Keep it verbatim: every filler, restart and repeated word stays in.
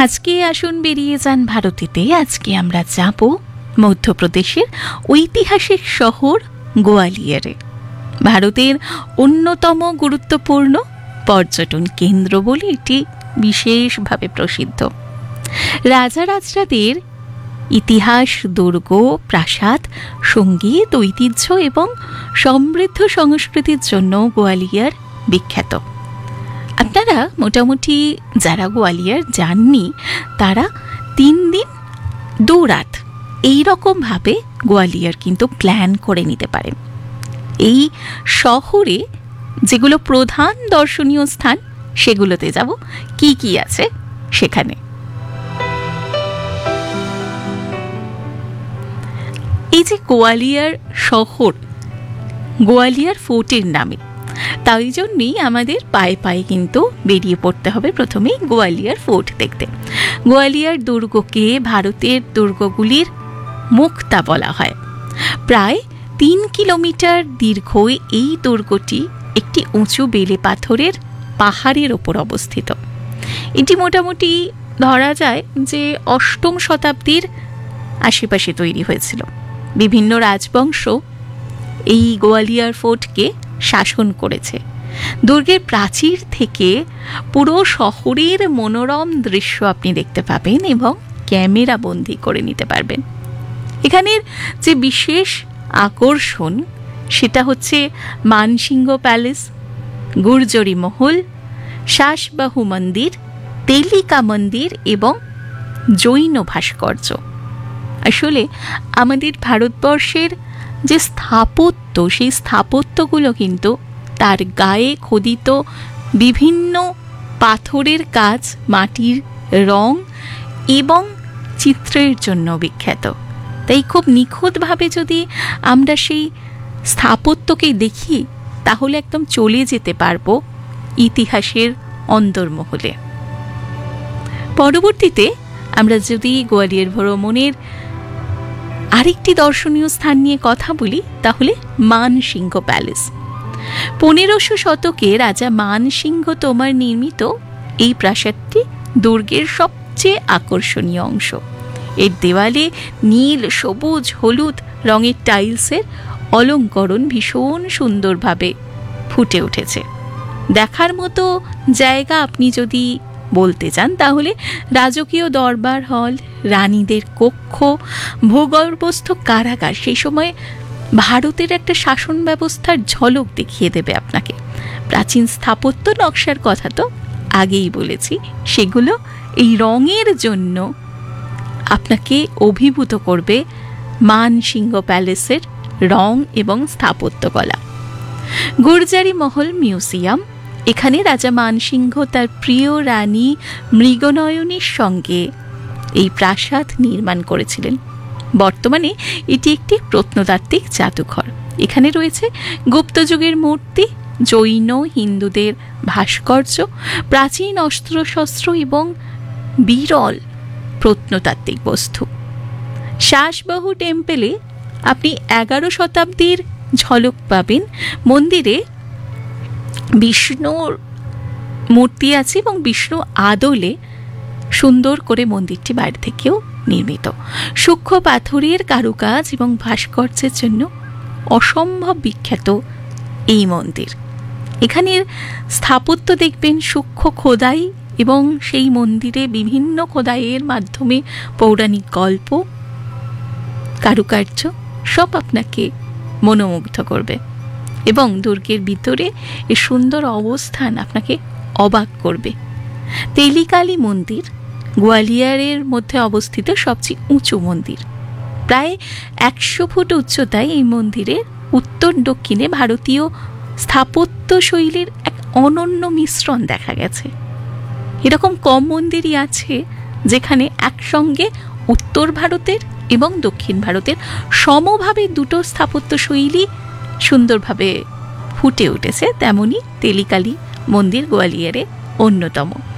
আজকে আসুন বেরিয়ে যান ভারতেতে। আজকে আমরা যাব মধ্যপ্রদেশের ঐতিহাসিক শহর গোয়ালিয়রে। ভারতের অন্যতম গুরুত্বপূর্ণ পর্যটন কেন্দ্র বলে এটি বিশেষভাবে প্রসিদ্ধ। রাজা রাজরাদের ইতিহাস, দুর্গ, প্রাসাদ, সঙ্গীত, ঐতিহ্য এবং সমৃদ্ধ সংস্কৃতির জন্য গোয়ালিয়র বিখ্যাত। আপনারা মোটামুটি যারা গোয়ালিয়র যাননি তারা তিন দিন দু রাত এইরকমভাবে গোয়ালিয়র কিন্তু প্ল্যান করে নিতে পারেন। এই শহরে যেগুলো প্রধান দর্শনীয় স্থান সেগুলোতে যাব, কি কি আছে সেখানে। এই যে গোয়ালিয়র শহর, গোয়ালিয়র ফোর্টের নামে, তাই জন্যই আমাদের পায়ে পায়ে কিন্তু বেরিয়ে পড়তে হবে প্রথমেই গোয়ালিয়র ফোর্ট দেখতে। গোয়ালিয়র দুর্গকে ভারতের দুর্গগুলির মুক্তা বলা হয়। প্রায় তিন কিলোমিটার দীর্ঘ এই দুর্গটি একটি উঁচু বেলে পাথরের পাহাড়ের ওপর অবস্থিত। এটি মোটামুটি ধরা যায় যে অষ্টম শতাব্দীর আশেপাশে তৈরি হয়েছিল। বিভিন্ন রাজবংশ এই গোয়ালিয়র ফোর্টকে শাসন করেছে। দুর্গের প্রাচীর থেকে পুরো শহরের মনোরম দৃশ্য আপনি দেখতে পাবেন এবং ক্যামেরা বন্দি করে নিতে পারবেন। এখানের যে বিশেষ আকর্ষণ সেটা হচ্ছে মানসিংহ প্যালেস, গুর্জরি মহল, শাসবাহু মন্দির, তেলিকা মন্দির এবং জৈন ভাস্কর্য। আসলে আমাদের ভারতবর্ষের যে স্থাপত্য, সেই স্থাপত্যগুলো কিন্তু তার গায়ে খোদিত বিভিন্ন পাথরের কাজ, মাটির রং এবং চিত্রের জন্য বিখ্যাত। তাই খুব নিখুঁতভাবে যদি আমরা সেই স্থাপত্যকে দেখি তাহলে একদম চলে যেতে পারবো ইতিহাসের অন্তর্মহলে। পরবর্তীতে আমরা যদি গোয়ালিয়র ভ্রমণের আরেকটি দর্শনীয় স্থান নিয়ে কথা বলি তাহলে মানসিংহ প্যালেস। পনেরোশো শতকে রাজা মানসিংহ তোমার নির্মিত এই প্রাসাদটি দুর্গের সবচেয়ে আকর্ষণীয় অংশ। এর দেওয়ালে নীল, সবুজ, হলুদ রঙের টাইলসের অলঙ্করণ ভীষণ সুন্দরভাবে ফুটে উঠেছে। দেখার মতো জায়গা আপনি যদি বলতে চান তাহলে রাজকীয় দরবার হল, রানীদের কক্ষ, ভূগর্ভস্থ কারাগার সেই সময় ভারতের একটা শাসন ব্যবস্থার ঝলক দেখিয়ে দেবে আপনাকে। প্রাচীন স্থাপত্য নকশার কথা তো আগেই বলেছি, সেগুলো এই রঙের জন্য আপনাকে অভিভূত করবে মানসিংহ প্যালেসের রং এবং স্থাপত্যকলা। গুর্জারি মহল মিউজিয়াম, এখানে রাজা মানসিংহ তার প্রিয় রানী মৃগনয়নীর সঙ্গে এই প্রাসাদ নির্মাণ করেছিলেন। বর্তমানে এটি একটি প্রত্নতাত্ত্বিক জাদুঘর। এখানে রয়েছে গুপ্তযুগের মূর্তি, জৈন, হিন্দুদের ভাস্কর্য, প্রাচীন অস্ত্রশস্ত্র এবং বিরল প্রত্নতাত্ত্বিক বস্তু। শাসবাহু টেম্পেলে আপনি এগারো শতাব্দীর ঝলক পাবেন। মন্দিরে বিষ্ণুর মূর্তি আছে এবং বিষ্ণু আদলে সুন্দর করে মন্দিরটি বাইরে থেকেও নির্মিত। সূক্ষ্ম পাথরের কারুকাজ এবং ভাস্কর্যের জন্য অসম্ভব বিখ্যাত এই মন্দির। এখানের স্থাপত্য দেখবেন সূক্ষ্ম খোদাই এবং সেই মন্দিরে বিভিন্ন খোদাইয়ের মাধ্যমে পৌরাণিক গল্প, কারুকার্য সব আপনাকে মনোমুগ্ধ করবে এবং দুর্গের ভিতরে এই সুন্দর অবস্থান আপনাকে অবাক করবে। তেলিকালী মন্দির গোয়ালিয়রের মধ্যে অবস্থিত সবচেয়ে উঁচু মন্দির। প্রায় একশো ফুট উচ্চতায় এই মন্দিরের উত্তর দক্ষিণে ভারতীয় স্থাপত্য শৈলীর এক অনন্য মিশ্রণ দেখা গেছে। এরকম কম মন্দিরই আছে যেখানে একসঙ্গে উত্তর ভারতের এবং দক্ষিণ ভারতের সমভাবে দুটো স্থাপত্য শৈলী সুন্দরভাবে ফুটে উঠেছে। তেমনি তেলিকালী মন্দির গোয়ালিয়রে অন্যতম।